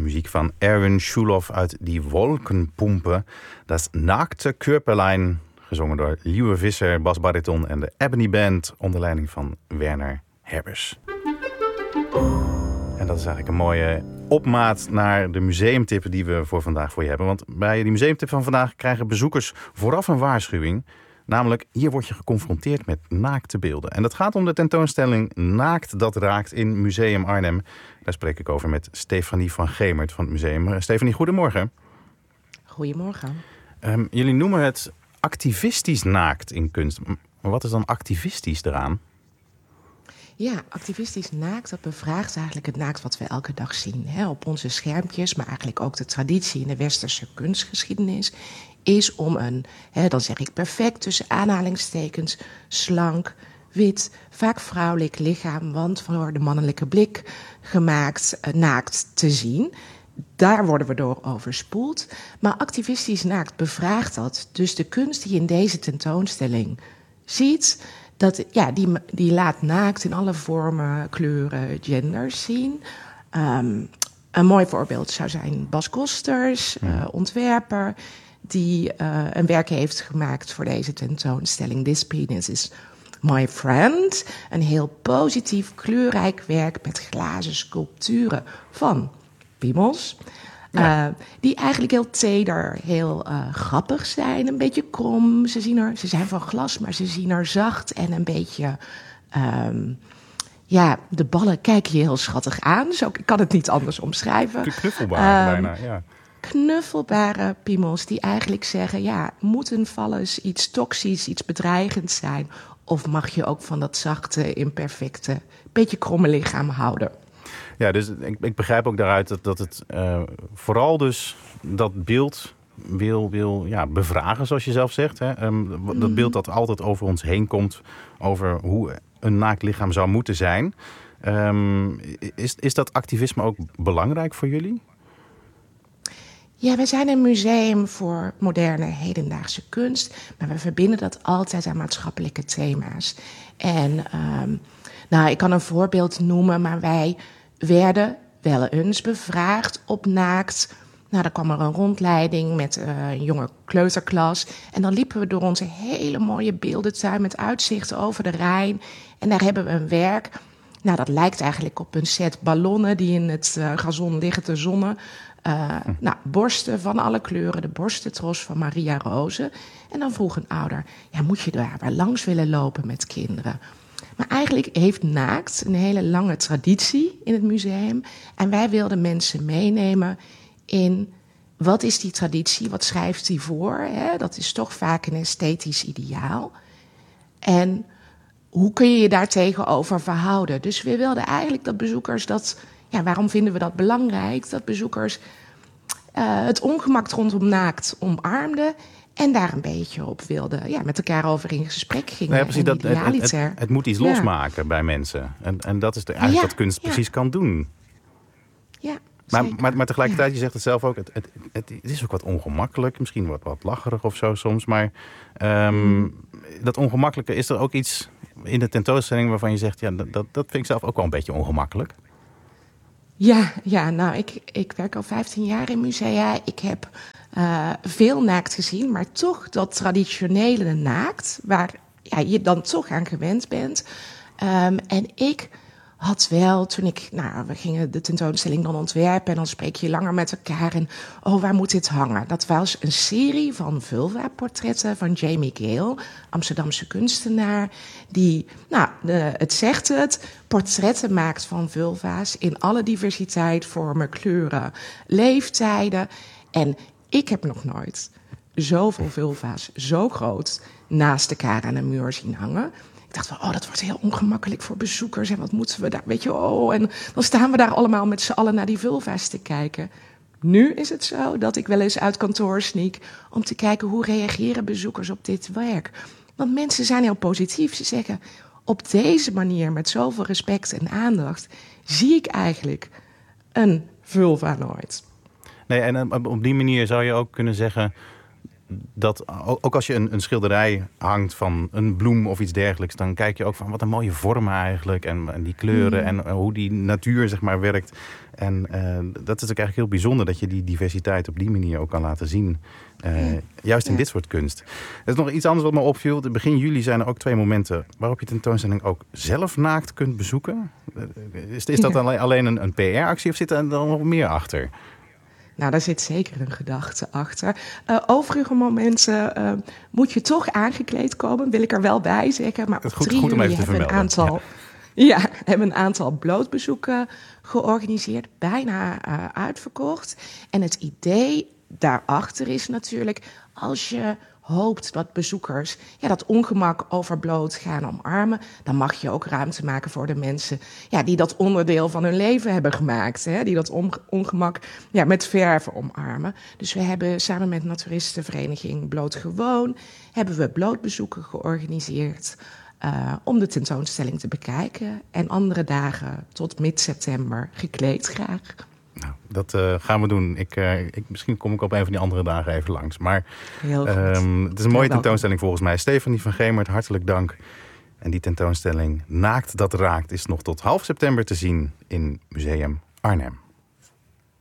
Muziek van Erwin Schulow uit Die Wolkenpumpe. Dat is Naakte Körperlein, gezongen door Lieve Visser, basbariton en de Ebony Band onder leiding van Werner Herbers. En dat is eigenlijk een mooie opmaat naar de museumtip die we voor vandaag voor je hebben. Want bij die museumtip van vandaag krijgen bezoekers vooraf een waarschuwing. Namelijk, hier word je geconfronteerd met naakte beelden. En dat gaat om de tentoonstelling Naakt dat raakt in Museum Arnhem. Daar spreek ik over met Stefanie van Gemert van het museum. Stefanie, goedemorgen. Goedemorgen. Jullie noemen het activistisch naakt in kunst. Maar wat is dan activistisch eraan? Ja, activistisch naakt, dat bevraagt eigenlijk het naakt wat we elke dag zien. Hè, op onze schermpjes, maar eigenlijk ook de traditie in de westerse kunstgeschiedenis is om een, dan zeg ik perfect tussen aanhalingstekens, slank, wit, vaak vrouwelijk lichaam, want voor de mannelijke blik gemaakt, naakt te zien. Daar worden we door overspoeld. Maar activistisch naakt bevraagt dat. Dus de kunst die je in deze tentoonstelling ziet, die laat naakt in alle vormen, kleuren, genders zien. Een mooi voorbeeld zou zijn Bas Kosters, ontwerper, die een werk heeft gemaakt voor deze tentoonstelling. This Penis is My Friend. Een heel positief, kleurrijk werk met glazen sculpturen van piemels. Ja. Die eigenlijk heel teder, heel grappig zijn. Een beetje krom. Ze zijn van glas, maar ze zien er zacht en een beetje... de ballen kijken je heel schattig aan. Zo, ik kan het niet anders omschrijven. Knuffelbaar bijna, ja. Knuffelbare piemels die eigenlijk zeggen... moet een vallus iets toxisch, iets bedreigends zijn? Of mag je ook van dat zachte, imperfecte, beetje kromme lichaam houden? Ja, dus ik begrijp ook daaruit dat het vooral dus dat beeld wil bevragen, zoals je zelf zegt. Hè? Dat beeld dat altijd over ons heen komt, over hoe een naakt lichaam zou moeten zijn. Is dat activisme ook belangrijk voor jullie? Ja, wij zijn een museum voor moderne, hedendaagse kunst. Maar we verbinden dat altijd aan maatschappelijke thema's. En ik kan een voorbeeld noemen, maar wij werden wel eens bevraagd op naakt. Nou, dan kwam er een rondleiding met een jonge kleuterklas. En dan liepen we door onze hele mooie beeldentuin met uitzicht over de Rijn. En daar hebben we een werk. Nou, dat lijkt eigenlijk op een set ballonnen die in het gazon liggen te zonnen. Borsten van alle kleuren, de borstentros van Maria Rozen. En dan vroeg een ouder, moet je daar waar langs willen lopen met kinderen? Maar eigenlijk heeft naakt een hele lange traditie in het museum. En wij wilden mensen meenemen in wat is die traditie, wat schrijft die voor? Hè? Dat is toch vaak een esthetisch ideaal. En hoe kun je je daar tegenover verhouden? Dus we wilden eigenlijk dat bezoekers dat... waarom vinden we dat belangrijk? Dat bezoekers het ongemak rondom naakt omarmden en daar een beetje op wilden, met elkaar over in gesprek gingen. Ja, precies, het moet iets losmaken bij mensen. En dat is eigenlijk wat kunst precies kan doen. Ja, maar tegelijkertijd, je zegt het zelf ook, het is ook wat ongemakkelijk. Misschien wat lacherig of zo soms. Maar dat ongemakkelijke, is er ook iets in de tentoonstelling waarvan je zegt... dat vind ik zelf ook wel een beetje ongemakkelijk. Ik werk al 15 jaar in musea. Ik heb veel naakt gezien, maar toch dat traditionele naakt, waar je dan toch aan gewend bent. En ik had wel, we gingen de tentoonstelling dan ontwerpen en dan spreek je langer met elkaar en waar moet dit hangen? Dat was een serie van vulva-portretten van Jamie Gale, Amsterdamse kunstenaar, die, het zegt het, portretten maakt van vulva's in alle diversiteit, vormen, kleuren, leeftijden. En ik heb nog nooit zoveel vulva's zo groot naast elkaar aan een muur zien hangen. Ik dacht van, dat wordt heel ongemakkelijk voor bezoekers. En wat moeten we daar, en dan staan we daar allemaal met z'n allen naar die vulva's te kijken. Nu is het zo dat ik wel eens uit kantoor sneak om te kijken hoe reageren bezoekers op dit werk. Want mensen zijn heel positief. Ze zeggen, op deze manier, met zoveel respect en aandacht, zie ik eigenlijk een vulva nooit. Nee, en op die manier zou je ook kunnen zeggen dat ook als je een schilderij hangt van een bloem of iets dergelijks, dan kijk je ook van wat een mooie vormen eigenlijk en die kleuren en hoe die natuur zeg maar werkt. En dat is ook eigenlijk heel bijzonder dat je die diversiteit op die manier ook kan laten zien. Juist in dit soort kunst. Er is nog iets anders wat me opviel. Begin juli zijn er ook 2 momenten waarop je tentoonstelling ook zelf naakt kunt bezoeken. Is dat alleen een PR-actie of zit er dan nog meer achter? Nou, daar zit zeker een gedachte achter. Overige momenten moet je toch aangekleed komen, wil ik er wel bij zeggen. Maar op 3 goed om juli even te hebben vermelden. hebben een aantal blootbezoeken georganiseerd. Bijna uitverkocht. En het idee daarachter is natuurlijk, als je hoopt dat bezoekers dat ongemak over bloot gaan omarmen, dan mag je ook ruimte maken voor de mensen die dat onderdeel van hun leven hebben gemaakt. Hè, die dat ongemak met verven omarmen. Dus we hebben samen met Naturistenvereniging Bloot Gewoon hebben we blootbezoeken georganiseerd om de tentoonstelling te bekijken. En andere dagen tot mid-september gekleed graag. Nou, dat gaan we doen. Misschien kom ik op een van die andere dagen even langs. Maar heel goed. Het is een mooie tentoonstelling volgens mij. Stefanie van Gemert, hartelijk dank. En die tentoonstelling Naakt dat raakt is nog tot half september te zien in Museum Arnhem.